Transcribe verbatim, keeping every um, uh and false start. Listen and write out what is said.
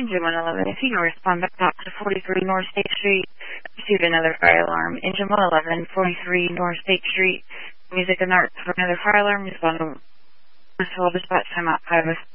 Engine one eleven, if you can respond back out to forty-three North State Street, received another fire alarm. Engine one eleven, forty-three North State Street, Music and Arts for another fire alarm. Respond to dispatch time out five